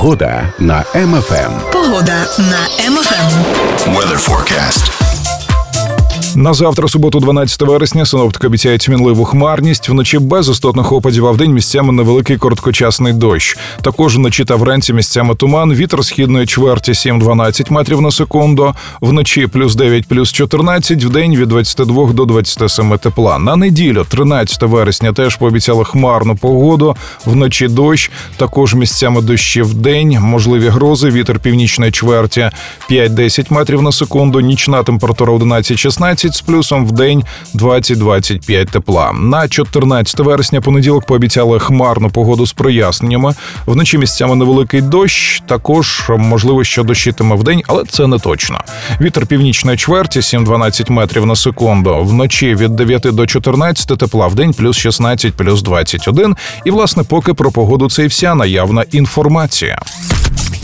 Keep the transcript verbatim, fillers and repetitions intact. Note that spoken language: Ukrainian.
Погода на Ем Еф Ем. Погода на Ем Еф Ем. Weather forecast. На завтра, суботу, дванадцятого вересня, синоптики обіцяють мінливу хмарність. Вночі без істотних опадів, а вдень місцями невеликий короткочасний дощ. Також вночі та вранці місцями туман, вітер східної чверті сім-дванадцять метрів на секунду. Вночі плюс дев'ять, плюс чотирнадцять, вдень від двадцяти двох до двадцяти семи тепла. На неділю, тринадцятого вересня, теж пообіцяли хмарну погоду. Вночі дощ, також місцями дощі вдень, можливі грози, вітер північної чверті п'ять-десять метрів на секунду, нічна температура одинадцять-шістнадцять, з плюсом в день двадцять-двадцять п'ять тепла. На чотирнадцяте вересня, понеділок, пообіцяли хмарну погоду з проясненнями. Вночі місцями невеликий дощ, також можливо, що дощитиме вдень, але це не точно. Вітер північної чверті сім-дванадцять метрів на секунду. Вночі від дев'яти до чотирнадцяти тепла, вдень плюс шістнадцять, плюс двадцять один. І, власне, поки про погоду це і вся наявна інформація.